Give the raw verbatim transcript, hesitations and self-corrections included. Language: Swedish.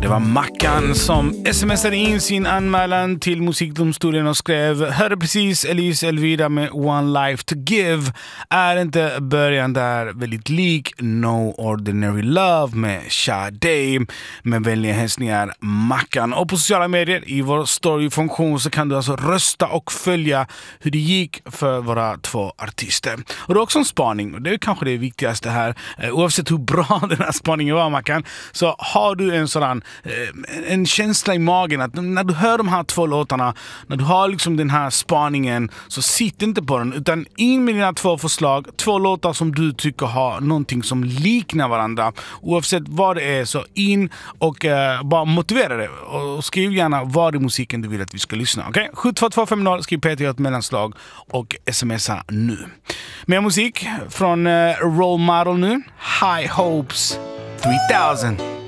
Det var Mackan som smsade in sin anmälan till musikdomstolen och skrev: hörde precis Elise Elvira med One Life to Give. Är inte början där väldigt lik No Ordinary Love med Sade? Med vänliga hälsningar Mackan. Och på sociala medier i vår storyfunktion så kan du alltså rösta och följa hur det gick för våra två artister. Och det är också en spaning, och det är kanske det viktigaste här. Oavsett hur bra den här spaningen var, Mackan, så har du en sådan en känsla i magen att när du hör de här två låtarna, när du har liksom den här spaningen, så sitt inte på den, utan in med dina två förslag, två låtar som du tycker har någonting som liknar varandra. Oavsett vad det är, så in och uh, bara motivera det och skriv gärna vad i musiken du vill att vi ska lyssna. Okej? Okay? sju två två fem noll, skriv P T ett mellanslag och smsa nu. Mer musik från uh, Role Model nu. High Hopes three thousand.